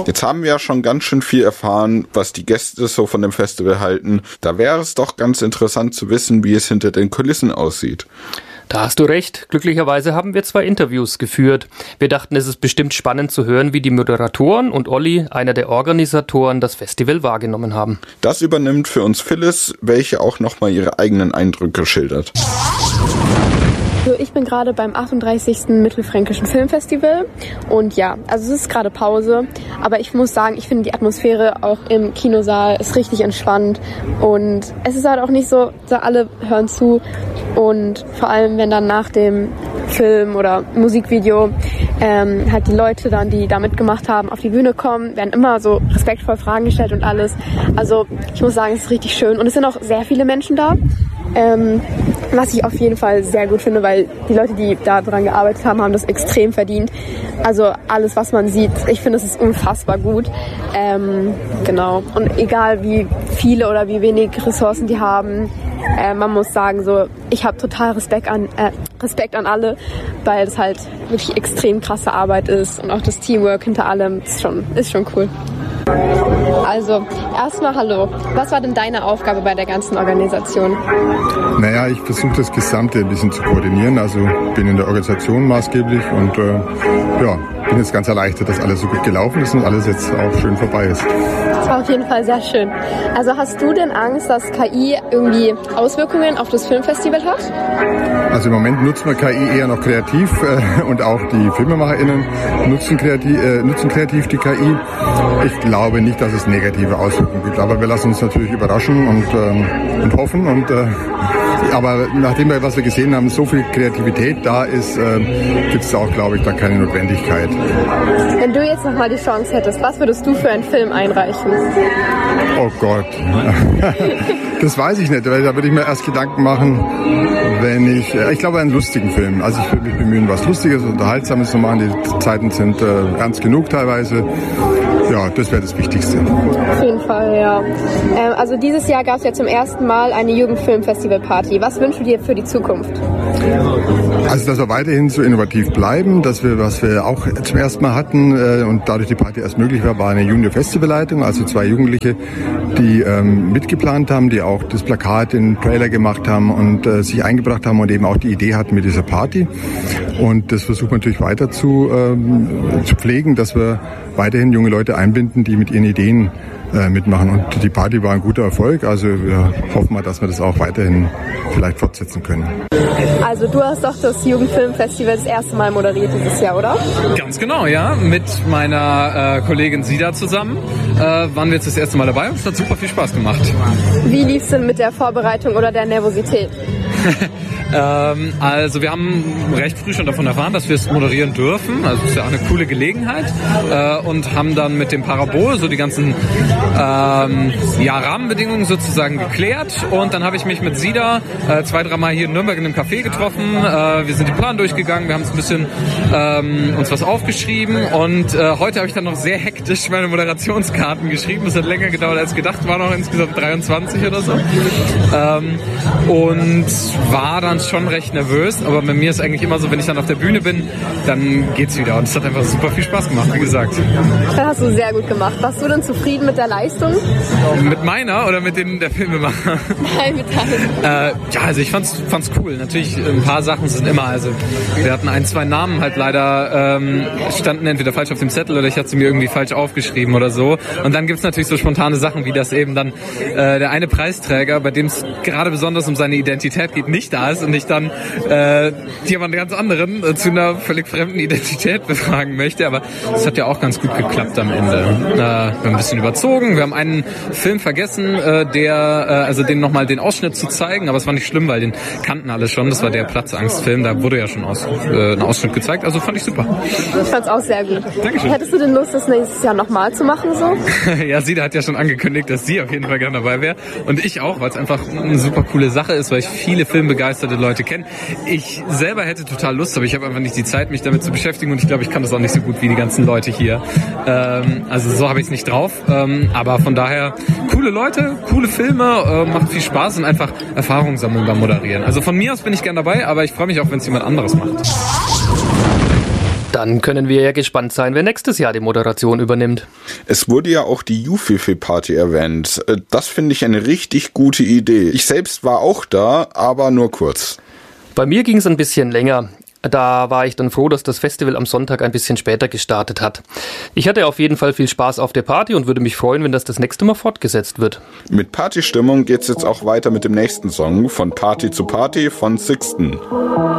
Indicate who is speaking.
Speaker 1: Jetzt haben wir ja schon ganz schön viel erfahren, was die Gäste so von dem Festival halten. Da wäre es doch ganz interessant zu wissen, wie es hinter den Kulissen aussieht.
Speaker 2: Da hast du recht. Glücklicherweise haben wir 2 Interviews geführt. Wir dachten, es ist bestimmt spannend zu hören, wie die Moderatoren und Olli, einer der Organisatoren, das Festival wahrgenommen haben.
Speaker 1: Das übernimmt für uns Phyllis, welche auch nochmal ihre eigenen Eindrücke schildert.
Speaker 3: Ich bin gerade beim 38. Mittelfränkischen Filmfestival und ja, also es ist gerade Pause, aber ich muss sagen, ich finde die Atmosphäre auch im Kinosaal ist richtig entspannt und es ist halt auch nicht so, da alle hören zu und vor allem, wenn dann nach dem Film oder Musikvideo halt die Leute dann, die da mitgemacht haben, auf die Bühne kommen, werden immer so respektvoll Fragen gestellt und alles. Also ich muss sagen, es ist richtig schön und es sind auch sehr viele Menschen da. Was ich auf jeden Fall sehr gut finde, weil die Leute, die da dran gearbeitet haben, haben das extrem verdient. Also alles, was man sieht, ich finde, es ist unfassbar gut. Genau. Und egal wie viele oder wie wenig Ressourcen die haben, man muss sagen, so ich habe total Respekt an alle, weil es halt wirklich extrem krasse Arbeit ist und auch das Teamwork hinter allem ist schon cool. Also, erstmal hallo. Was war denn deine Aufgabe bei der ganzen Organisation?
Speaker 4: Naja, ich versuche das Gesamte ein bisschen zu koordinieren. Also bin in der Organisation maßgeblich und bin jetzt ganz erleichtert, dass alles so gut gelaufen ist und alles jetzt auch schön vorbei ist.
Speaker 3: Das war auf jeden Fall sehr schön. Also hast du denn Angst, dass KI irgendwie Auswirkungen auf das Filmfestival hat?
Speaker 4: Also im Moment nutzen wir KI eher noch kreativ und auch die FilmemacherInnen nutzen kreativ die KI. Ich glaube nicht, dass es negative Auswirkungen gibt, aber wir lassen uns natürlich überraschen und hoffen. Aber nachdem was wir gesehen haben, so viel Kreativität da ist, gibt es auch, glaube ich, da keine Notwendigkeit.
Speaker 3: Wenn du jetzt nochmal die Chance hättest, was würdest du für einen Film einreichen?
Speaker 4: Oh Gott, das weiß ich nicht, weil da würde ich mir erst Gedanken machen, wenn ich glaube einen lustigen Film. Also ich würde mich bemühen, was Lustiges, Unterhaltsames zu machen. Die Zeiten sind ernst genug teilweise. Ja, das wäre das Wichtigste.
Speaker 3: Auf jeden Fall, ja. Also dieses Jahr gab es ja zum ersten Mal eine Jugendfilm-Festival-Party. Was wünschst du dir für die Zukunft?
Speaker 4: Also, dass wir weiterhin so innovativ bleiben, was wir auch zum ersten Mal hatten und dadurch die Party erst möglich war eine Junior-Festivalleitung, also 2 Jugendliche, die mitgeplant haben, die auch das Plakat, den Trailer gemacht haben und sich eingebracht haben und eben auch die Idee hatten mit dieser Party. Und das versuchen wir natürlich weiter zu pflegen, dass wir weiterhin junge Leute einbinden, die mit ihren Ideen mitmachen. Und die Party war ein guter Erfolg, also wir hoffen mal, dass wir das auch weiterhin vielleicht fortsetzen können.
Speaker 3: Also du hast doch das Jugendfilmfestival das erste Mal moderiert dieses Jahr, oder?
Speaker 5: Ganz genau, ja. Mit meiner Kollegin Sida zusammen waren wir jetzt das erste Mal dabei und es hat super viel Spaß gemacht.
Speaker 3: Wie lief es denn mit der Vorbereitung oder der Nervosität?
Speaker 5: Also wir haben recht früh schon davon erfahren, dass wir es moderieren dürfen. Also es ist ja auch eine coole Gelegenheit. Und haben dann mit dem Parabol so die ganzen Rahmenbedingungen sozusagen geklärt. Und dann habe ich mich mit Sida 2-3 Mal hier in Nürnberg in einem Café getroffen. Wir sind den Plan durchgegangen, wir haben ein bisschen uns was aufgeschrieben. Und heute habe ich dann noch sehr hektisch meine Moderationskarten geschrieben. Es hat länger gedauert als gedacht, war noch insgesamt 23 oder so. Und war dann schon recht nervös, aber bei mir ist eigentlich immer so, wenn ich dann auf der Bühne bin, dann geht's wieder und es hat einfach super viel Spaß gemacht, wie gesagt.
Speaker 3: Das hast du sehr gut gemacht. Warst du denn zufrieden mit der Leistung?
Speaker 5: Mit meiner oder mit denen der Filmemacher?
Speaker 3: Nein, mit deinen.
Speaker 5: Ja, also ich fand's cool. Natürlich, ein paar Sachen sind immer, also wir hatten 1-2 Namen halt leider, standen entweder falsch auf dem Zettel oder ich hatte sie mir irgendwie falsch aufgeschrieben oder so. Und dann gibt's natürlich so spontane Sachen, wie das eben dann der eine Preisträger, bei dem es gerade besonders um seine Identität geht, nicht da ist und ich dann jemand ganz anderen zu einer völlig fremden Identität befragen möchte. Aber es hat ja auch ganz gut geklappt am Ende. Wir haben ein bisschen überzogen. Wir haben einen Film vergessen, den nochmal den Ausschnitt zu zeigen. Aber es war nicht schlimm, weil den kannten alle schon. Das war der Platzangst-Film. Da wurde ja schon ein Ausschnitt gezeigt. Also fand ich super.
Speaker 3: Ich fand's auch sehr gut.
Speaker 5: Dankeschön.
Speaker 3: Hättest du denn Lust, das nächstes Jahr nochmal zu machen so?
Speaker 5: Ja, Sida hat ja schon angekündigt, dass sie auf jeden Fall gerne dabei wäre. Und ich auch, weil es einfach eine super coole Sache ist, weil ich viele filmbegeisterte Leute kenne. Ich selber hätte total Lust, aber ich habe einfach nicht die Zeit, mich damit zu beschäftigen und ich glaube, ich kann das auch nicht so gut wie die ganzen Leute hier. Also so habe ich es nicht drauf. Aber von daher, coole Leute, coole Filme, macht viel Spaß und einfach Erfahrung sammeln beim Moderieren. Also von mir aus bin ich gern dabei, aber ich freue mich auch, wenn es jemand anderes macht.
Speaker 2: Dann können wir ja gespannt sein, wer nächstes Jahr die Moderation übernimmt.
Speaker 1: Es wurde ja auch die Jufifi-Party erwähnt. Das finde ich eine richtig gute Idee. Ich selbst war auch da, aber nur kurz.
Speaker 2: Bei mir ging es ein bisschen länger. Da war ich dann froh, dass das Festival am Sonntag ein bisschen später gestartet hat. Ich hatte auf jeden Fall viel Spaß auf der Party und würde mich freuen, wenn das nächste Mal fortgesetzt wird.
Speaker 1: Mit Partystimmung geht's jetzt auch weiter mit dem nächsten Song von Party zu Party von Sixten.